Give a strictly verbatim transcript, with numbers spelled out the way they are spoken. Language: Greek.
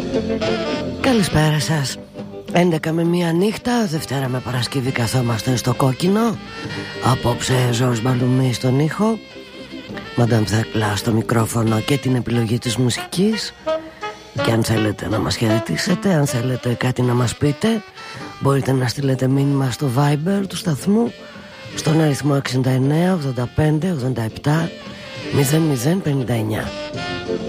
Καλησπέρα σας. έντεκα με μία νύχτα, Δευτέρα με Παρασκευή καθόμαστε στο κόκκινο. Απόψε Ζορς Μπαλουμί στον ήχο, Μαντάμ Θεκλά στο μικρόφωνο και την επιλογή της μουσικής. Και αν θέλετε να μας χαιρετήσετε, αν θέλετε κάτι να μας πείτε, μπορείτε να στείλετε μήνυμα στο Viber του σταθμού στον αριθμό εξήντα εννέα ογδόντα πέντε ογδόντα επτά μηδέν μηδέν πενήντα εννιά.